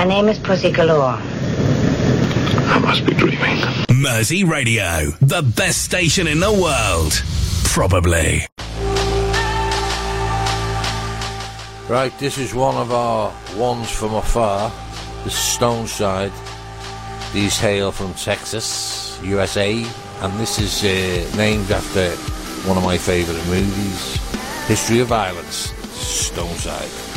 name is Pussy Galore. I must be dreaming. Mersey Radio, the best station in the world. Probably. Right, this is one of our ones from afar, the Stoneside. These hail from Texas, USA, and this is named after one of my favourite movies, History of Violence, Stoneside.